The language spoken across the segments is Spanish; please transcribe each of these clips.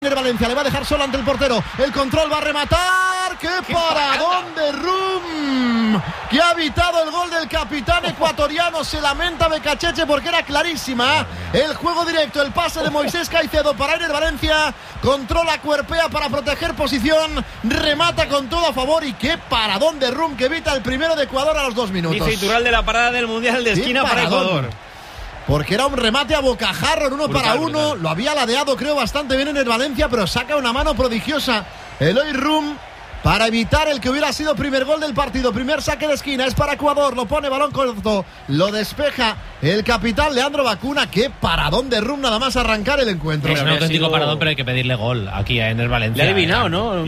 Ener Valencia, le va a dejar solo ante el portero. El control, va a rematar. ¡Qué paradón de Rum! Que ha evitado el gol del capitán ecuatoriano. Se lamenta Becacheche porque era clarísima. El juego directo, el pase de Moisés Caicedo para Ener Valencia. Controla, cuerpea para proteger posición. Remata con todo a favor. Y qué paradón de Rum que evita el primero de Ecuador a los 2 minutos. Dice Iturralde de la parada del Mundial de esquina para Ecuador. Porque era un remate a bocajarro en 1 para 1. Brutal. Lo había ladeado, creo, bastante bien en el Valencia, pero saca una mano prodigiosa Eloy Rum para evitar el que hubiera sido primer gol del partido. Primer saque de esquina, es para Ecuador. Lo pone balón corto, lo despeja el capitán Leandro Bacuna. Qué paradón de Rum nada más arrancar el encuentro. Es un auténtico paradón, pero hay que pedirle gol aquí a Ener Valencia. Le ha adivinado, ¿no?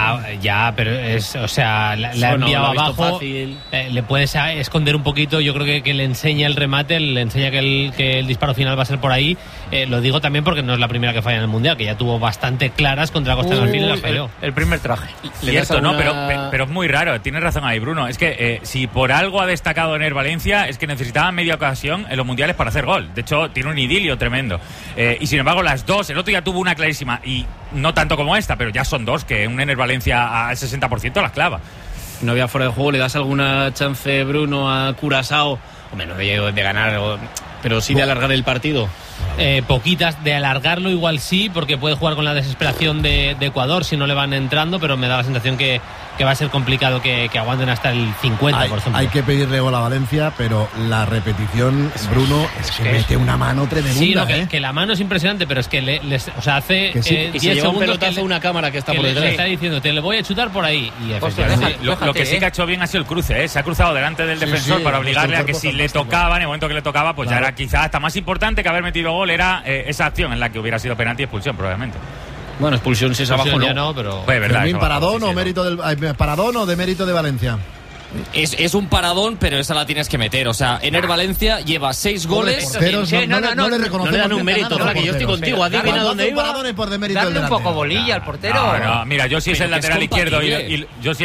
Ya, pero es, o sea, la ha enviado abajo. Le puedes esconder un poquito. Yo creo que le enseña el remate, le enseña que el disparo final va a ser por ahí. Lo digo también porque no es la primera que falla en el Mundial, que ya tuvo bastante claras contra Costa de Marfil y las falló. El primer traje. Cierto, ¿no? Pero es muy raro. Tienes razón ahí, Bruno. Es que si por algo ha destacado Ener Valencia, es que necesitaba media ocasión en los mundiales para hacer gol. De hecho, tiene un idilio tremendo. Y sin embargo, las dos, el otro ya tuvo una clarísima, y no tanto como esta, pero ya son dos, que un Ener Valencia al 60% las clava. No había fuera de juego. ¿Le das alguna chance, Bruno, a Curazao? Hombre, no de ganar, pero sí de alargar el partido. Poquitas, de alargarlo igual sí, porque puede jugar con la desesperación de Ecuador si no le van entrando, pero me da la sensación que va a ser complicado que aguanten hasta el 50, por ejemplo. Hay que pedirle gol a Valencia, pero la repetición, Bruno, es que mete una mano tremenda. Sí, que la mano es impresionante, pero es que hace que 10 se lleva un segundos pelotazo una cámara que está por detrás. Le está diciendo, te le voy a chutar por ahí. Y efectivamente, lo que sí que ha hecho bien ha sido el cruce, ¿eh? Se ha cruzado delante del defensor para obligarle a que si le tocaba, en el momento que le tocaba, pues ya era quizás hasta más importante que haber metido gol, era esa acción en la que hubiera sido penalti y expulsión, probablemente. Bueno, expulsión si es abajo no, pero pues verdad, ¿Paradón o mérito paradón o de mérito de Valencia? Es un paradón, pero esa la tienes que meter. O sea, Ener Valencia lleva 6 goles. No le reconocemos. No le dan un mérito. Que yo estoy contigo. Adivina dónde iba. Darle un poco bolilla al portero. No, mira, yo si es el lateral izquierdo y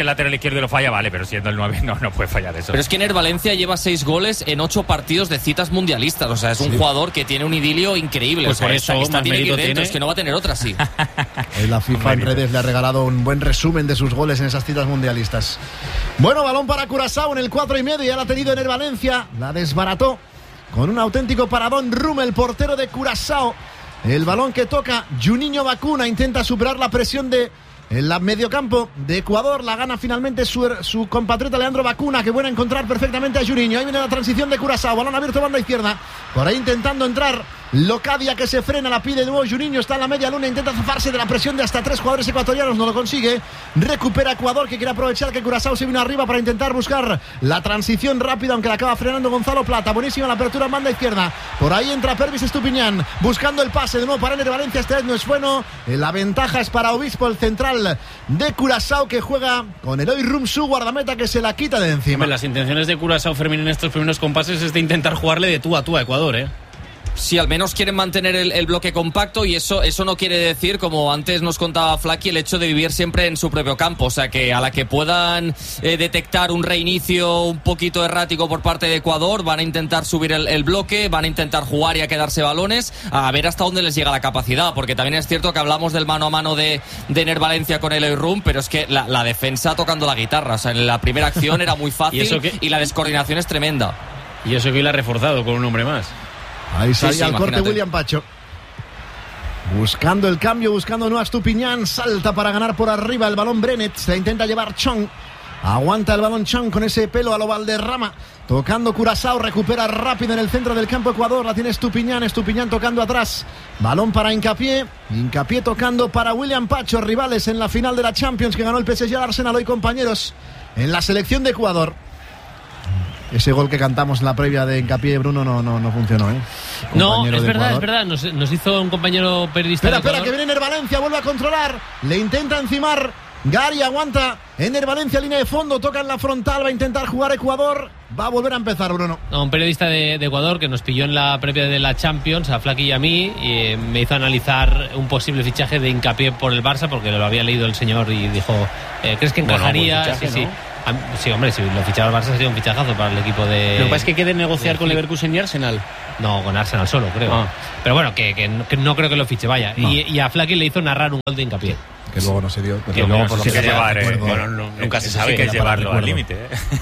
lo falla, vale, pero siendo el 9 no puede fallar eso. Pero es que Ener Valencia lleva 6 goles en 8 partidos de citas mundialistas. O sea, es un jugador que tiene un idilio increíble. Pues o sea, por eso esta tiene que ir dentro. tiene. Es que no va a tener otra, sí. La FIFA en redes le ha regalado un buen resumen de sus goles en esas citas mundialistas. Bueno, balón para Curazao en el 4,5. Ya la ha tenido Ener Valencia. La desbarató con un auténtico paradón Rum, el portero de Curazao. El balón que toca Juninho Bacuna. Intenta superar la presión en la mediocampo de Ecuador. La gana finalmente su compatriota Leandro Bacuna, que buena encontrar perfectamente a Juninho. Ahí viene la transición de Curazao. Balón abierto banda izquierda. Por ahí intentando entrar Locadia, que se frena, la pide de nuevo Juninho. Está en la media luna, intenta zafarse de la presión de hasta 3 jugadores ecuatorianos. No lo consigue. Recupera Ecuador, que quiere aprovechar que Curazao se vino arriba para intentar buscar la transición rápida, aunque la acaba frenando Gonzalo Plata. Buenísima la apertura en banda izquierda. Por ahí entra Pervis Estupiñán buscando el pase de nuevo para Ener Valencia. Esta vez no es bueno. La ventaja es para Obispo, el central de Curazao, que juega con Eloy Rum, su guardameta, que se la quita de encima. Hombre, las intenciones de Curazao, Fermín, en estos primeros compases es de intentar jugarle de tú a Ecuador, ¿eh? Sí, al menos quieren mantener el bloque compacto, y eso no quiere decir, como antes nos contaba Flaky, el hecho de vivir siempre en su propio campo. O sea, que a la que puedan detectar un reinicio un poquito errático por parte de Ecuador, van a intentar subir el bloque, van a intentar jugar y a quedarse balones, a ver hasta dónde les llega la capacidad, porque también es cierto que hablamos del mano a mano de Ener Valencia con Eloy Rum, pero es que la defensa tocando la guitarra. O sea, en la primera acción era muy fácil y la descoordinación es tremenda. Y eso que él ha reforzado con un hombre más. Ahí salía al corte imagínate. William Pacho. Buscando el cambio, buscando nuevas Estupiñán. Salta para ganar por arriba el balón Brenet. Se intenta llevar Chong. Aguanta el balón Chong con ese pelo a lo Valderrama. Tocando Curazao, recupera rápido en el centro del campo Ecuador. La tiene Estupiñán tocando atrás. Balón para Hincapié tocando para William Pacho. Rivales en la final de la Champions que ganó el PSG al Arsenal hoy, compañeros, en la selección de Ecuador. Ese gol que cantamos en la previa de Hincapié, Bruno, no funcionó, ¿eh? No, es verdad. Nos hizo un compañero periodista. Espera, que viene Ener Valencia, vuelve a controlar. Le intenta encimar. Gary aguanta. Ener Valencia, línea de fondo, toca en la frontal, va a intentar jugar Ecuador. Va a volver a empezar, Bruno. No, un periodista de Ecuador que nos pilló en la previa de la Champions, a Flaky y a mí, y me hizo analizar un posible fichaje de Hincapié por el Barça, porque lo había leído el señor y dijo, ¿crees que encajaría? Fichaje, sí. ¿no? Sí, hombre, si lo fichaba el Barça sería un fichajazo para el equipo de... Lo que pasa es que quede negociar con Leverkusen y Arsenal. No, con Arsenal solo, creo. Pero bueno, que no creo que lo fiche, vaya. No. Y a Flaky le hizo narrar un gol de hincapié. Que luego no se dio. Que luego por lo que llevar, bueno, nunca se sabe. Sí que es llevarlo al límite.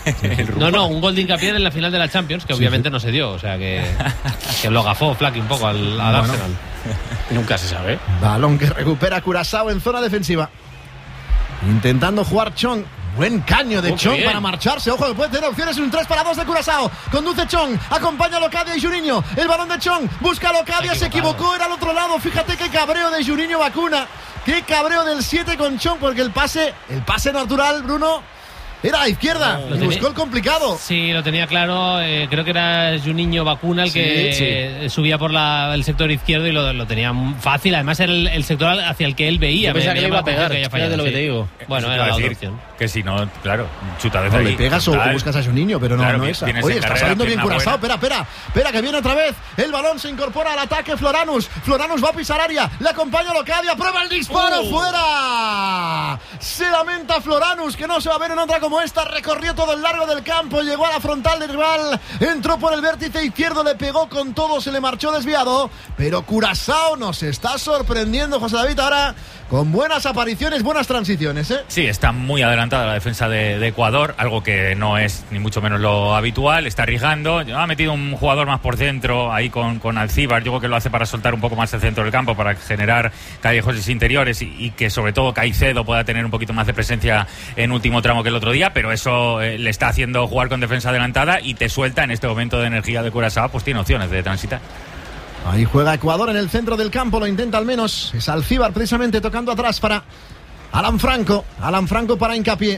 No, un gol de hincapié en la final de la Champions, que obviamente no se dio. O sea que lo gafó Flaky un poco al Arsenal. Nunca se sabe. Balón que recupera Curaçao en zona defensiva. Intentando jugar Chong. Buen caño de Chong para marcharse. Ojo, que puede tener opciones. Un 3-2 de Curaçao. Conduce Chong. Acompaña a Locadia y Juninho. El balón de Chong. Busca a Locadia. Se equivocó. Era al otro lado. Fíjate qué cabreo de Juninho Bacuna. Qué cabreo del 7 con Chong. Porque el pase natural, Bruno, era a izquierda. Buscó el complicado. Sí, lo tenía claro. Creo que era Juninho Bacuna el que subía por el sector izquierdo y lo tenía fácil. Además era el sector hacia el que él veía. Yo pensaba que le iba a pegar. De lo que te digo. Bueno, era la otra opción. Que si no, claro, chuta desde ahí. Le pegas o buscas a Juninho, pero claro, no esa. Oye, está saliendo bien Curaçao. Espera, que viene otra vez. El balón se incorpora al ataque. Floranus va a pisar área. Le acompaña Locadia. Prueba el disparo. ¡Fuera! Se lamenta Floranus, que no se va a ver en otra como esta. Recorrió todo el largo del campo. Llegó a la frontal del rival. Entró por el vértice izquierdo. Le pegó con todo. Se le marchó desviado. Pero Curaçao nos está sorprendiendo, José David. Ahora con buenas apariciones, buenas transiciones, ¿eh? Sí, está muy adelantada la defensa de Ecuador, algo que no es ni mucho menos lo habitual. Está arriesgando, ha metido un jugador más por dentro ahí con Alcíbar. Yo creo que lo hace para soltar un poco más el centro del campo, para generar callejones interiores y que sobre todo Caicedo pueda tener un poquito más de presencia en último tramo que el otro día, pero eso le está haciendo jugar con defensa adelantada y te suelta en este momento de energía de Curaçao, pues tiene opciones de transitar. Ahí juega Ecuador en el centro del campo, lo intenta al menos. Es Alcíbar precisamente tocando atrás para Alan Franco para Hincapié.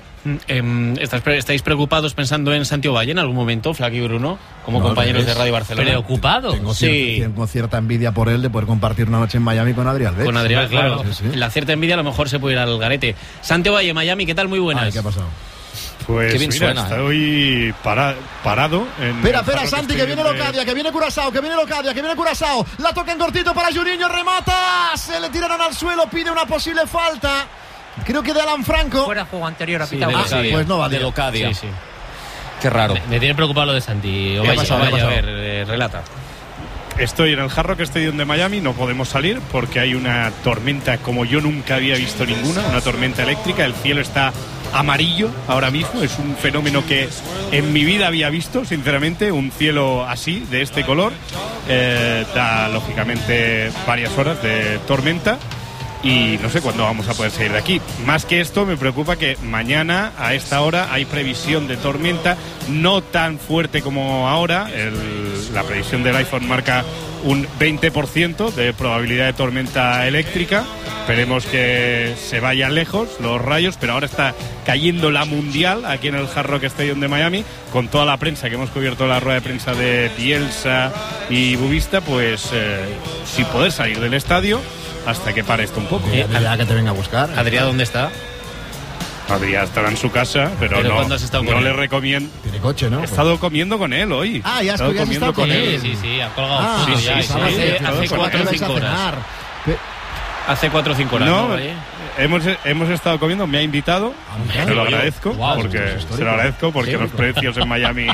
¿Estáis preocupados pensando en Santiago Valle en algún momento, Flaky y Bruno, como compañeros de Radio Barcelona? ¿Preocupados? Tengo cierta envidia por él de poder compartir una noche en Miami con Adrián Alves. Con Adrián, claro. Sí. La cierta envidia a lo mejor se puede ir al garete. Santiago Valle, Miami, ¿qué tal? Muy buenas. Ay, ¿qué ha pasado? Pues qué bien mira, suena, estoy parado. Espera, Santi, que viene Locadia, que viene Curaçao, que viene Curaçao. La toca en cortito para Juninho, remata. Se le tiraron al suelo, pide una posible falta. Creo que de Alan Franco. Fuera juego anterior a pitado. Pues no vale. De Locadia. Sí. Qué raro. Me tiene preocupado lo de Santi. ¿Qué ha pasado? A ver, relata. Estoy en el Hard Rock Stadium de Miami, no podemos salir porque hay una tormenta como yo nunca había visto ninguna, una tormenta eléctrica. El cielo está amarillo ahora mismo, es un fenómeno que en mi vida había visto, sinceramente, un cielo así, de este color. Da lógicamente varias horas de tormenta y no sé cuándo vamos a poder salir de aquí. Más que esto, me preocupa que mañana a esta hora hay previsión de tormenta, no tan fuerte como ahora. La previsión del iPhone marca un 20% de probabilidad de tormenta eléctrica. Esperemos que se vayan lejos los rayos, pero ahora está cayendo la Mundial aquí en el Hard Rock Stadium de Miami, con toda la prensa que hemos cubierto la rueda de prensa de Bielsa y Bubista, pues sin poder salir del estadio hasta que pare esto un poco. Adrián, que te venga a buscar. Adrián, ¿dónde está? Adrián estará en su casa, pero no, ¿cuándo has estado con no él? le recomiendo. Tiene coche, ¿no? He estado comiendo con él hoy. Ah, ya has estado con él. Sí, ha colgado. Hace 4 o 5 horas. Hace 4 o 5 horas. No, hemos estado comiendo, me ha invitado. Se lo agradezco, porque los precios en Miami.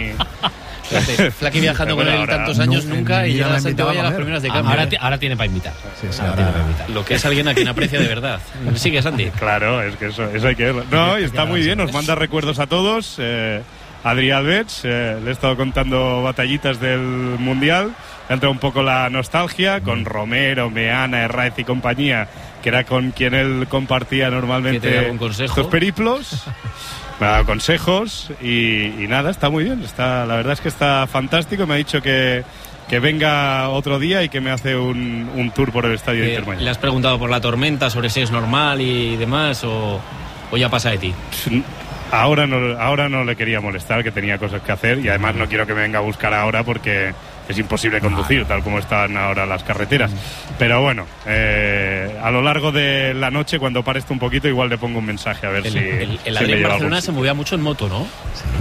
Flaky viajando con él tantos años nunca y llega a Santiago a las primeras de cambio. Ahora tiene para invitar. Ahora tiene para invitar. Lo que es alguien a quien aprecia de verdad. Sigue, Santi. Claro, es que eso hay que verlo. No, y está muy bien, nos manda recuerdos a todos. Adrián Alves, le he estado contando batallitas del Mundial. Ha entrado un poco la nostalgia con Romero, Meana, Herráez y compañía, que era con quien él compartía normalmente estos periplos. Me ha dado consejos y nada, está muy bien. La verdad es que está fantástico. Me ha dicho que venga otro día y que me hace un tour por el estadio de Inter Miami. ¿Le has preguntado por la tormenta, sobre si es normal y demás o ya pasa de ti? Ahora no le quería molestar, que tenía cosas que hacer, y además no quiero que me venga a buscar ahora porque es imposible conducir tal como están ahora las carreteras. Pero bueno, a lo largo de la noche, cuando pare esto un poquito, igual le pongo un mensaje a ver si el Adrián Barcelona se movía mucho en moto, ¿no? Sí.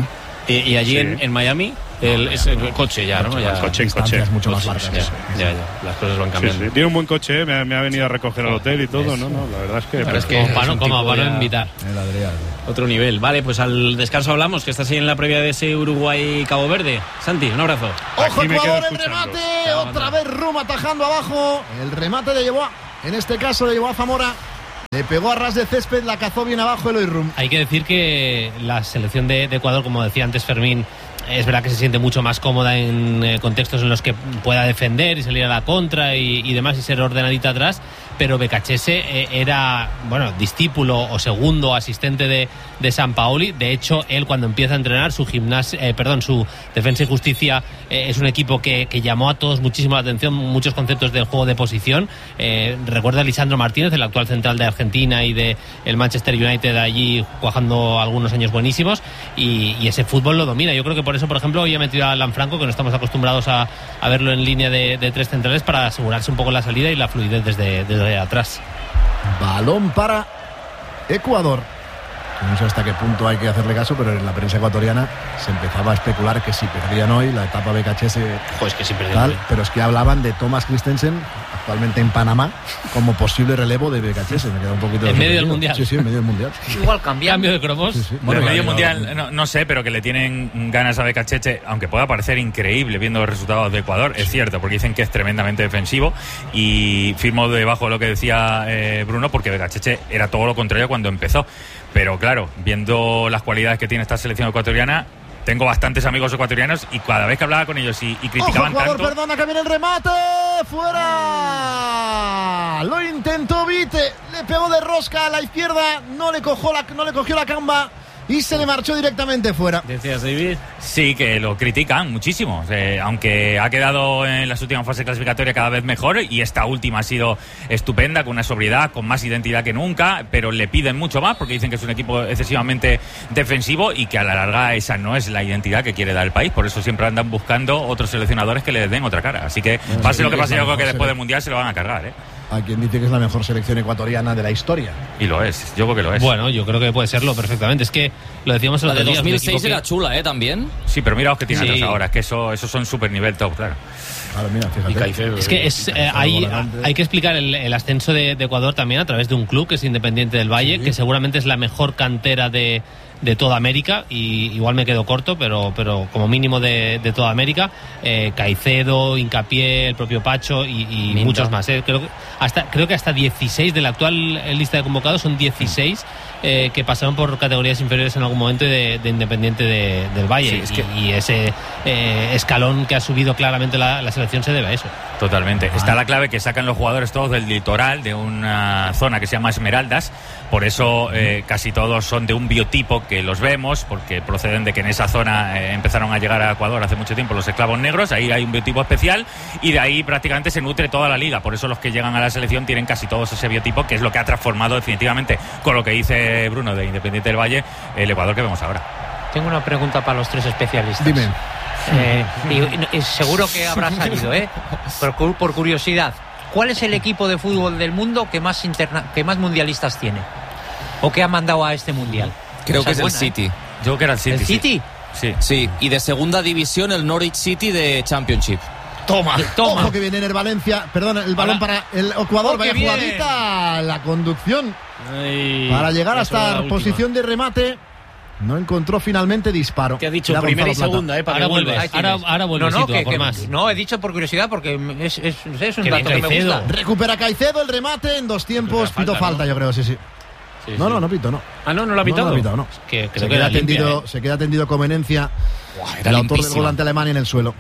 Y allí en Miami es el coche ya, ¿no? Ya, coche es mucho más largas. Ya. Las cosas van cambiando. Sí. Tiene un buen coche, me ha venido a recoger al hotel y todo, ¿no? La verdad es que como para no invitar. Otro nivel. Vale, pues al descanso hablamos, que estás ahí en la previa de ese Uruguay-Cabo Verde. Santi, un abrazo. ¡Ojo, Ecuador, el remate! Otra vez Ruma atajando abajo. El remate le llevó en este caso le llevó a Zamora. Le pegó a ras de césped, la cazó bien abajo Eloy Rum. Hay que decir que la selección de Ecuador, como decía antes Fermín, es verdad que se siente mucho más cómoda en contextos en los que pueda defender y salir a la contra y demás y ser ordenadita atrás, pero Becachese era, discípulo o segundo asistente de Sampaoli. De hecho, él cuando empieza a entrenar su Defensa y Justicia es un equipo que llamó a todos muchísimo la atención, muchos conceptos del juego de posición. Recuerda a Lisandro Martínez, el actual central de Argentina y de el Manchester United, allí cuajando algunos años buenísimos, y ese fútbol lo domina. Yo creo que por eso, por ejemplo, hoy ha metido a Alan Franco, que no estamos acostumbrados a verlo en línea de tres centrales, para asegurarse un poco la salida y la fluidez desde atrás. Balón para Ecuador. No sé hasta qué punto hay que hacerle caso, pero en la prensa ecuatoriana se empezaba a especular que si perdían hoy la etapa Becachese, es que sí perdían hoy. Pero es que hablaban de Thomas Christensen, actualmente en Panamá, como posible relevo de Becachese. Me queda un poquito en medio del mundial. Sí, en medio del mundial. Igual cambio de cromos. Sí. Bueno, en medio mundial no sé, pero que le tienen ganas a Becachese, aunque pueda parecer increíble viendo los resultados de Ecuador, es cierto, porque dicen que es tremendamente defensivo, y firmo debajo de lo que decía Bruno, porque Becachese era todo lo contrario cuando empezó. Pero claro, viendo las cualidades que tiene esta selección ecuatoriana, tengo bastantes amigos ecuatorianos y cada vez que hablaba con ellos y criticaban Ecuador, tanto... perdona, que viene el remate, fuera. Lo intentó Vite, le pegó de rosca a la izquierda, no le cogió la camba y se le marchó directamente fuera. ¿Decías, David? Sí, que lo critican muchísimo, aunque ha quedado en las últimas fases clasificatorias cada vez mejor, y esta última ha sido estupenda, con una sobriedad, con más identidad que nunca, pero le piden mucho más porque dicen que es un equipo excesivamente defensivo y que a la larga esa no es la identidad que quiere dar el país. Por eso siempre andan buscando otros seleccionadores que le den otra cara. Así que pase lo que pase, yo creo que después del Mundial se lo van a cargar, A quien dice que es la mejor selección ecuatoriana de la historia. Y lo es, yo creo que lo es. Bueno, yo creo que puede serlo perfectamente. Es que lo decíamos en la de 2006 era chula, también. Sí, pero mira los que tiene atrás ahora, es que esos son super nivel top, claro. Claro, mira, fíjate. Y Caicedo, es que hay que explicar el ascenso de Ecuador también a través de un club que es Independiente del Valle, que seguramente es la mejor cantera de toda América, y igual me quedo corto, pero como mínimo de toda América. Caicedo, Hincapié, el propio Pacho y muchos más. Creo que hasta 16 de la actual lista de convocados son 16 que pasaron por categorías inferiores en algún momento de Independiente del Valle. Sí, y ese escalón que ha subido claramente la selección se debe a eso. Totalmente. Está la clave que sacan los jugadores todos del litoral, de una zona que se llama Esmeraldas. Por eso casi todos son de un biotipo que los vemos, porque proceden de que en esa zona empezaron a llegar a Ecuador hace mucho tiempo los esclavos negros. Ahí hay un biotipo especial y de ahí prácticamente se nutre toda la liga. Por eso los que llegan a la selección tienen casi todos ese biotipo, que es lo que ha transformado definitivamente, con lo que dice Bruno de Independiente del Valle, el Ecuador que vemos ahora. Tengo una pregunta para los tres especialistas. Dime. Y seguro que habrá salido, por curiosidad. ¿Cuál es el equipo de fútbol del mundo que más mundialistas tiene? ¿O que ha mandado a este mundial? Creo que es el City. Yo creo que era el City. ¿El City? Sí. Y de segunda división el Norwich City de Championship. Toma. Ojo que viene en el Valencia. Perdón, el balón para el Ecuador. Vaya jugadita. La conducción. Para llegar hasta posición de remate. No encontró finalmente disparo. Te ha dicho primera y segunda, para ahora vuelves. Ahora vuelves. No, he dicho por curiosidad porque es un dato que me gusta. Recupera Caicedo el remate en dos tiempos. Pito falta, yo creo, sí. No pito, no. No lo ha pitado. No. Se queda tendido con Menencia, el autor del gol ante Alemania, en el suelo.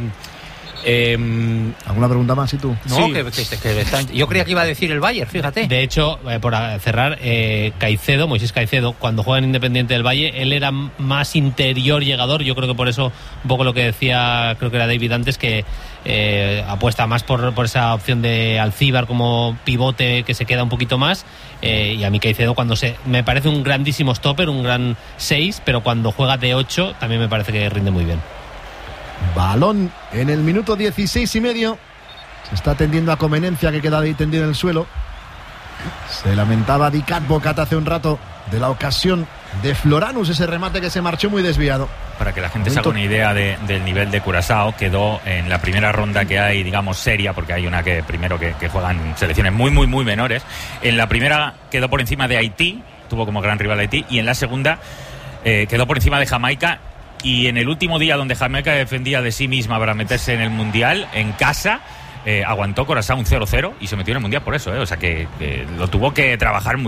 ¿Alguna pregunta más, tú? No, sí. Yo creía que iba a decir el Bayern, fíjate. De hecho, por cerrar, Moisés Caicedo, cuando juega en Independiente del Valle, él era más interior llegador. Yo creo que por eso, un poco lo que decía, creo que era David antes, que apuesta más por esa opción de Alcíbar como pivote que se queda un poquito más. Y a mí Caicedo, me parece un grandísimo stopper, un gran 6, pero cuando juega de 8 también me parece que rinde muy bien. Balón en el minuto 16 y medio. Se está tendiendo a Comenencia, que queda ahí tendido en el suelo. Se lamentaba Dicat Bocat hace un rato de la ocasión de Floranus, ese remate que se marchó muy desviado. Para que la gente se haga una idea del nivel de Curazao, quedó en la primera ronda que hay, digamos, seria, porque hay una que primero que juegan selecciones muy menores. En la primera quedó por encima de Haití, tuvo como gran rival Haití, y en la segunda quedó por encima de Jamaica. Y en el último día, donde Jamaica defendía de sí misma para meterse en el Mundial, en casa, aguantó Curazao un 0-0 y se metió en el Mundial por eso, o sea que lo tuvo que trabajar